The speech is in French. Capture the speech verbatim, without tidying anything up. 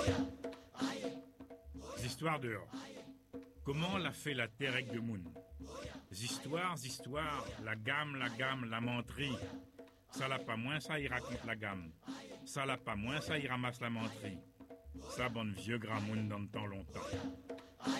Histoires dehors. Comment l'a fait la terre avec de moon? Histoires, histoires, la gamme, la gamme, la menterie. Ça l'a pas moins, ça il raconte la gamme. Ça l'a pas moins, ça il ramasse la menterie. Ça bonne vieux gramoun dans le temps longtemps.